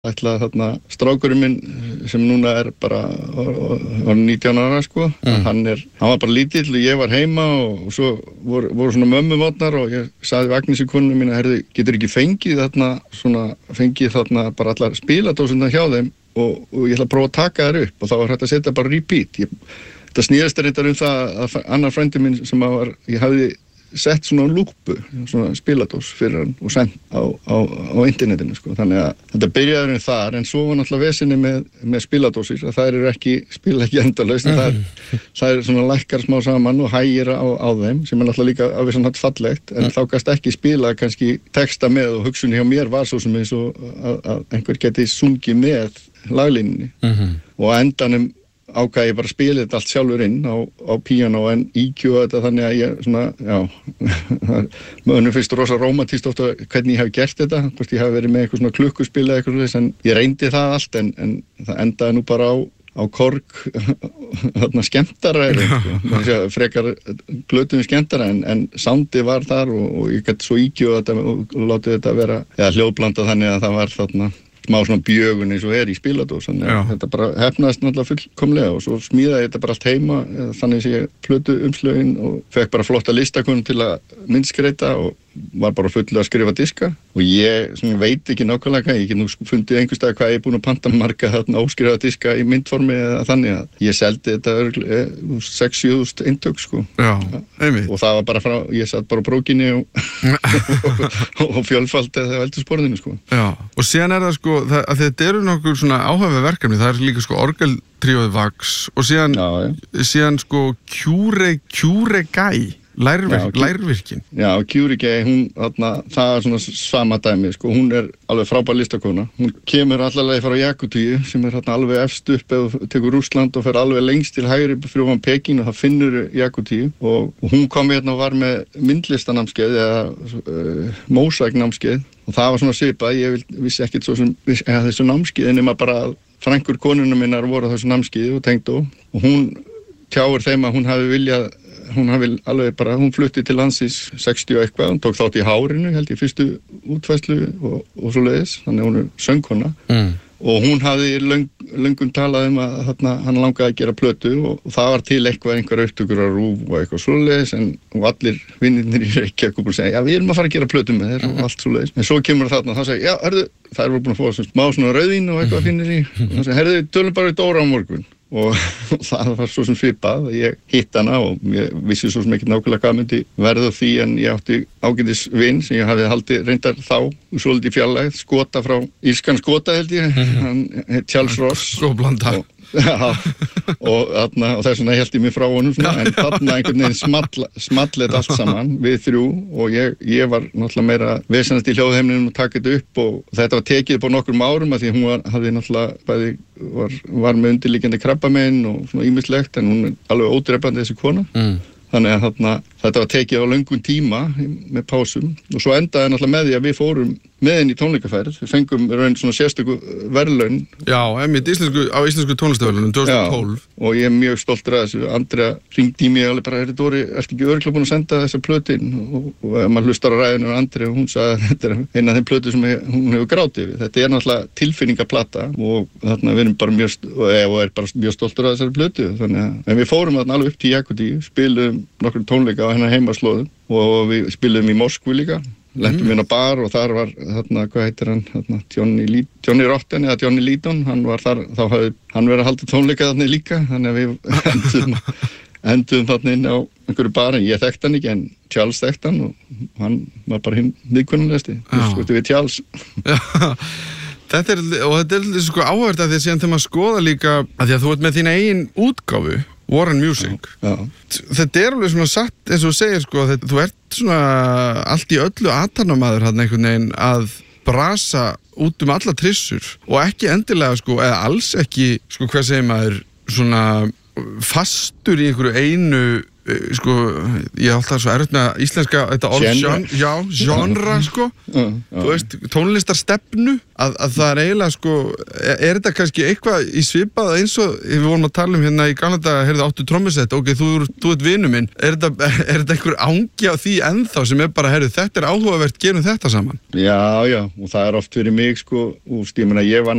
ætla þarna strákurinn minn sem núna bara 19 ára sko, hann var bara lítill og ég var heima og svo voru svona mömmumotnar og ég sagði við Agnesi konunni mína, heyrðu, getur ekki fengið þarna bara allar spiladósina hjá þeim og ég ætla að prófa að taka þær upp og þá var hægt að setja bara repeat. Þetta snýðast reyndar það að annar frændi minn sem ég hafði sett svona lúpu, svona spiladós fyrir hann og sent á internetinu sko. Þannig að þetta byrjaði þar en svo var náttúrulega vesinni með spiladósir að þær spila ekki endalaust það svona lækkar smá saman og hægir á þeim sem náttúrulega líka á vissan hátt fallegt en þá gast ekki spila kannski texta með og hugsunni hjá mér var svo sem eins og að einhver geti sungið með laglínunni og á endanum ákvað ég bara að spila þetta allt sjálfur inn á píanó en EQ þetta þannig að ég svona, mönnum finnst rosa rómantískt ofta hvernig ég hef gert þetta, hvort ég hef verið með eitthvað svona klukkuspil eða eitthvað þess en ég reyndi það allt en það endaði nú bara á korg þarna skemmtara frekar glötum skemmtara en soundi var þar og ég gæti svo EQ þetta og látið þetta vera hljóðblanda þannig að það var þarna smá svona bjögun eins og í spiladós þannig að þetta bara hefnaðist náttúrulega fullkomlega og svo smíðaði þetta bara allt heima þannig að ég plötu umslögin og fekk bara flotta listakonu til að myndskreita og var bara full að skrifa diska og ég veit ekki nákvæmlega hvað, ég get nú fundið einhvers stað hvað ég er búin að panta marga þarna óskrifa diska í myndformi eða þannig að ég seldi þetta 6-7.000 eintök sko. Já, einmitt. Og það var bara ég satt bara á brókinni og fjölfaldi eða eldursporðinu sko. Já, og síðan það sko, að þetta eru nokkur svona áhugaverð verkefni, það líka sko orgeltríóið Vax og síðan sko Kjúregæ lærvirkin. Já, Kjúregæ, það svona sama dæmi, sko, hún alveg frábær listakona. Hún kemur allavega frá Jakutíu sem alveg efst upp eða tekur Rússland og fer alveg lengst til hægri fyrir ofan Peking og það finnur Jakutíu og hún kom hérna og var með myndlistanámskeið eða mósaiknámskeið og það var svona svipað, ég vissi ekkert svo sem þessu námskeið nema bara að frænkur konunum minnar voru á þessu námskeiði og tengdó og hún tjáir þeim að hún flutti til landsins 60 og eitthvað, hún tók þátt í Hárinu held ég fyrstu útfærslu og svoleiðis, þannig hún söngkona og hún hafði löngum talað að hann langaði að gera plötu og það var til einhver upptökur á RÚV og eitthvað svoleiðis og allir vinnirnir í Reykjavík og segja, við erum að fara að gera plötu með þér og allt svoleiðis, en svo kemur þarna og þá segja, það voru búin að fá smá svona rauðvín og eitthvað finnir í og þá segja, tölum bara í Dóra á morgun og það var svo sem svipað ég hitt hana og ég vissi svo sem ekki nákvæmlega hvað myndi verða því en ég átti ágætis vin sem ég hafði haldið reyndar þá svolítið fjarlægð, skota frá írskan skota held ég, hann heit Charles Ross og þess vegna held ég mig frá honum svona, en þarna einhvern veginn smallet allt saman við þrjú og ég var náttúrulega meira vesenast í hljóðheimninum og taka þetta upp og þetta var tekið upp á nokkrum árum að því hún hafði náttúrulega bæði var með undirliggjandi krabbamein og svona ýmislegt en hún alveg ódrepandi þessi kona þannig að þetta var tekið á löngum tíma með pásum og svo endaði náttúrulega með því að við fórum með henni í tónleikaferð, við fengum raun svona sérstöku verðlaun. Já, einmitt á íslensku tónlistaverðlaunum 2012 og ég mjög stoltur að þessu. Andrea hringdi í mig alveg bara, Dóri, ertu ekki örugglega búin að senda þessa plötu inn og maður hlustar á ræðinu og Andrea og hún sagði að þetta eina af þeim plötu sem hún hefur grátið við. Þetta náttúrulega tilfinningaplata og þarna við erum bara mjög stoltur að þessari plötu en við fórum þarna alveg upp til Jakutíu, spiluðum nokkrum tónleika á hennar heimaslóðum og við spiluðum í Moskvu líka. Lentum inn á bar og þar var hvað heitir hann, Johnny Rotten eða Johnny Lydon, hann var þar, þá hafði hann verið að halda tónleika þarna líka, þannig að við endum þarna inn á einhverju bar, en ég þekkti hann ekki, en Charles þekkti hann og hann var bara hinn viðkunnulegasti, við Charles. Þetta er sko áhugavert að því síðan þegar maður skoða líka, að því að þú ert með þína eigin útgáfu, Warren Music. Þetta er alveg svona satt eins og þú segir sko, þú ert svona allt í öllu athafnamaður hann einhvern veginn að brasa út alla trissur og ekki endilega sko, eða alls ekki sko, hvað segir maður, svona fastur í einhverju einu sko, ég er alltaf svo erfitt með íslenska, þetta orð, genre, sko, þú veist, tónlistarstefnu, að það er eiginlega, sko, er þetta kannski eitthvað í svipað eins og við vorum að tala hérna í gamla daga, heyrðu, áttu trommusett, ok, þú ert vinur minn, er þetta einhver angi á því ennþá sem er bara, heyrðu, þetta er áhugavert, gerum þetta saman? Já, og það er oft fyrir mig, sko, ég meina, ég var